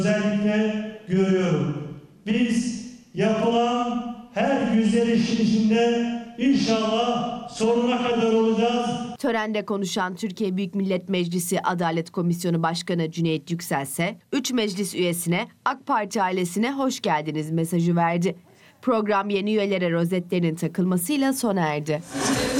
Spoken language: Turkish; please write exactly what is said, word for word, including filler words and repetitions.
Özellikle görüyorum. Biz yapılan her güzel işin içinde inşallah sonuna kadar olacağız. Törende konuşan Türkiye Büyük Millet Meclisi Adalet Komisyonu Başkanı Cüneyt Yüksel ise üç meclis üyesine AK Parti ailesine hoş geldiniz mesajı verdi. Program yeni üyelere rozetlerinin takılmasıyla sona erdi.